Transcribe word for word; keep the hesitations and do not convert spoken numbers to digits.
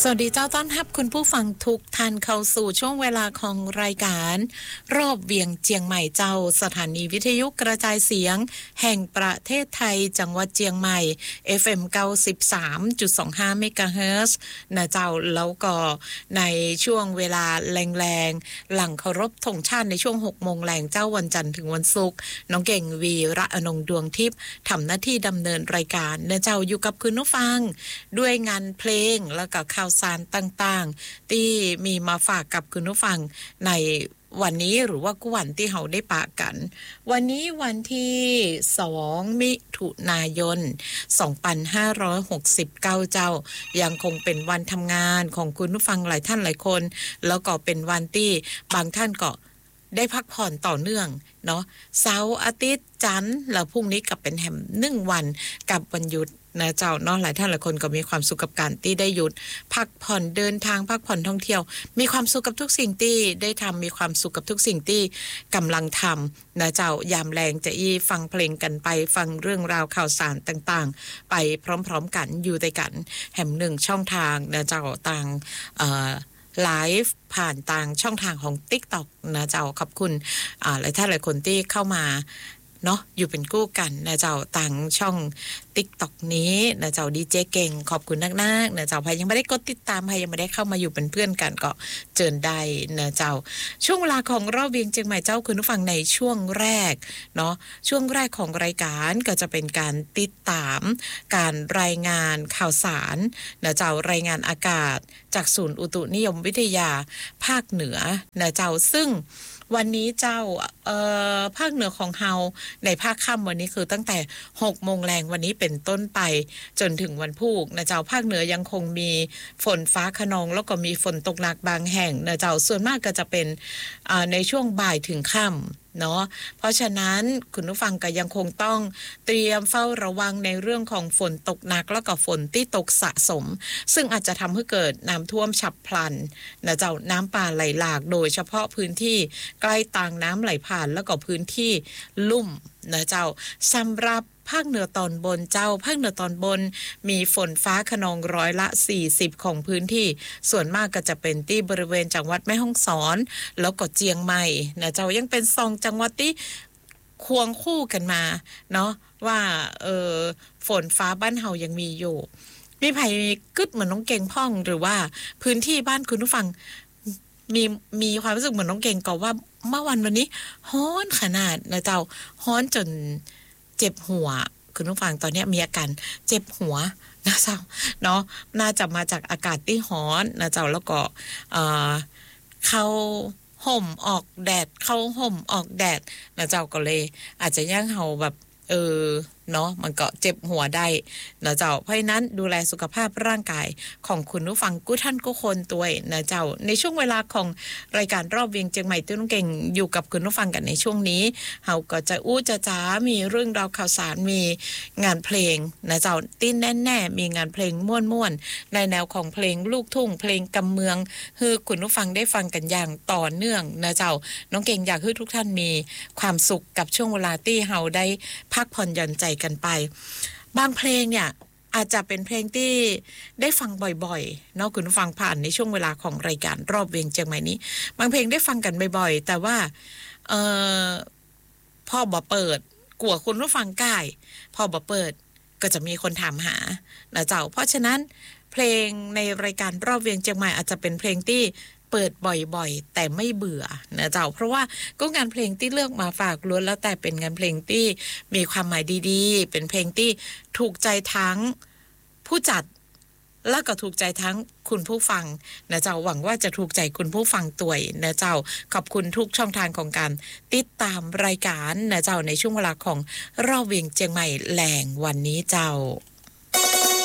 สวัสดีเจ้าต้อนรับคุณผู้ฟังทุกท่านเข้าสู่ช่วงเวลาของรายการรอบเวียงเจียงใหม่เจ้าสถานีวิทยุกระจายเสียงแห่งประเทศไทยจังหวัดเจียงใหม่ เอฟ เอ็ม เก้าสิบสามจุดสองห้า เมกะเฮิรตซ์นะเจ้าแล้วก็ในช่วงเวลาแรงๆหลังเคารพธงชาติในช่วงหกโมงแรงเจ้าวันจันทร์ถึงวันศุกร์น้องเก่งวีระอนงดวงทิพย์ทำหน้าที่ดำเนินรายการนะเจ้าอยู่กับคุณผู้ฟังด้วยงานเพลงแล้วก็ข่าวสารต่างๆที่มีมาฝากกับคุณผู้ฟังในวันนี้หรือว่ากุวันที่เราได้ปะกันวันนี้วันที่สองมิถุนายนสองพันห้าร้อยหกสิบเก้าเจ้ายังคงเป็นวันทำงานของคุณผู้ฟังหลายท่านหลายคนแล้วก็เป็นวันที่บางท่านก็ได้พักผ่อนต่อเนื่องเนาะเสาร์อาทิตย์จันทร์แล้วพรุ่งนี้กลับเป็นแฮมหนึ่งวันกับวันหยุดนะเจ้าเนาะหลายท่านหลายคนก็มีความสุขกับการที่ได้หยุดพักผ่อนเดินทางพักผ่อนท่องเที่ยวมีความสุขกับทุกสิ่งที่ได้ทำมีความสุขกับทุกสิ่งที่กำลังทำนะเจ้ายามแรงจะอีฟังเพลงกันไปฟังเรื่องราวข่าวสารต่างๆไปพร้อมๆกันอยู่ด้วยกันแห่งหนึ่งช่องทางนะเจ้าต่างเอ่อไลฟ์ผ่านทางช่องทางของ TikTok นะเจ้าขอบคุณอ่าหลายท่านหลายคนที่เข้ามาเนาะอยู่เป็นกู้กันนะเจ้าต่างช่อง TikTok นี้นะเจ้าดีเจเก่งขอบคุณนักๆนะเจ้าใครยังไม่ได้กดติดตามใครยังไม่ได้เข้ามาอยู่เป็นเพื่อนกันก็เชิญได้นะเจ้าช่วงเวลาของรอบเวียงเชียงใหม่เจ้าคุณผู้ฟังในช่วงแรกเนาะช่วงแรกของรายการก็จะเป็นการติดตามการรายงานข่าวสารนะเจ้ารายงานอากาศจากศูนย์อุตุนิยมวิทยาภาคเหนือนะเจ้าซึ่งวันนี้เจ้าเอ่อภาคเหนือของเฮาในภาคค่ำวันนี้คือตั้งแต่หกโมงแรงวันนี้เป็นต้นไปจนถึงวันพุธนะเจ้าภาคเหนือยังคงมีฝนฟ้าคะนองแล้วก็มีฝนตกหนักบางแห่งนะเจ้าส่วนมากก็จะเป็นอ่าในช่วงบ่ายถึงค่ำเนาะเพราะฉะนั้นคุณผู้ฟังก็ยังคงต้องเตรียมเฝ้าระวังในเรื่องของฝนตกหนักแล้วก็ฝนที่ตกสะสมซึ่งอาจจะทำให้เกิดน้ำท่วมฉับพลันนะเจ้าน้ำป่าไหลหลากโดยเฉพาะพื้นที่ใกล้ตางน้ำไหลผ่านแล้วก็พื้นที่ลุ่มนะเจ้าสำหรับภาคเหนือตอนบนเจ้าภาคเหนือตอนบนมีฝนฟ้าคะนองร้อยละสี่สิบของพื้นที่ส่วนมากก็จะเป็นที่บริเวณจังหวัดแม่ฮ่องสอนแล้วก็เจียงใหม่นะเจ้ายังเป็นสองจังหวัดที่ควงคู่กันมาเนาะว่าเออฝนฟ้าบ้านเฮายังมีอยู่มีไผกึดเหมือนน้องเก่งพ่องหรือว่าพื้นที่บ้านคุณผู้ฟังมีมีความรู้สึกเหมือนน้องเก่งก็ว่าเมื่อวันวันนี้ฮ้อนขนาดนะเจ้าฮ้อนจนเจ็บหัวคุณผู้ฟังตอนนี้มีอาการเจ็บหัวนะเจ้าเนาะน่าจะมาจากอากาศที่ร้อนนะเจ้าแล้วก็เอ่อเข้าห่มออกแดดเข้าห่มออกแดดนะเจ้าก็เลยอาจจะย่างเฮาแบบเออเนาะมันก็เจ็บหัวได้นะเจ้าเพราะฉะนั้นดูแลสุขภาพร่างกายของคุณผู้ฟังกู้ท่านกู้คนตัวนะเจ้าในช่วงเวลาของรายการรอบเวียงเชียงใหม่ตุ้นเก่งอยู่กับคุณผู้ฟังกันในช่วงนี้เฮาก็จะอู้จะจ้ามีเรื่องราวข่าวสารมีงานเพลงนะเจ้าติ้นแน่ๆมีงานเพลงม่วนๆในแนวของเพลงลูกทุ่งเพลงกำเมืองคือคุณผู้ฟังได้ฟังกันอย่างต่อเนื่องนะเจ้าน้องเก่งอยากให้ทุกท่านมีความสุขกับช่วงเวลาที่เฮาได้พักผ่อนหย่อนใจกันไปบางเพลงเนี่ยอาจจะเป็นเพลงที่ได้ฟังบ่อยๆเนาะคุณฟังผ่านในช่วงเวลาของรายการรอบเวียงเชียงใหม่นี้บางเพลงได้ฟังกันบ่อยๆแต่ว่าเอ่อพอบ่เปิดกลัวคุณผู้ฟังก่ายพอบ่เปิดก็จะมีคนถามหานะเจ้าเพราะฉะนั้นเพลงในรายการรอบเวียงเชียงใหม่อาจจะเป็นเพลงที่เปิดบ่อยๆแต่ไม่เบื่อนะเจ้าเพราะว่าก็งานเพลงที่เลือกมาฝากล้วนแล้วแต่เป็นงานเพลงที่มีความหมายดีๆเป็นเพลงที่ถูกใจทั้งผู้จัดและก็ถูกใจทั้งคุณผู้ฟังนะเจ้าหวังว่าจะถูกใจคุณผู้ฟังตัวยนะเจ้าขอบคุณทุกช่องทางของการติดตามรายการนะเจ้าในช่วงเวลาของรอบเวียงเชียงใหม่แหล่งวันนี้เจ้า